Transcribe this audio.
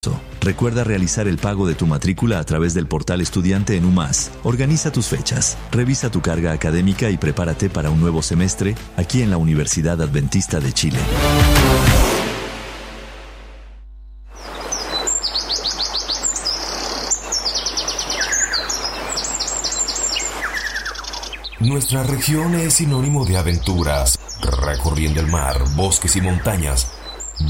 Recuerda realizar el pago de tu matrícula a través del portal estudiante en UMass. Organiza tus fechas, revisa tu carga académica y prepárate para un nuevo semestre aquí en la Universidad Adventista de Chile. Nuestra región es sinónimo de aventuras, recorriendo el mar, bosques y montañas,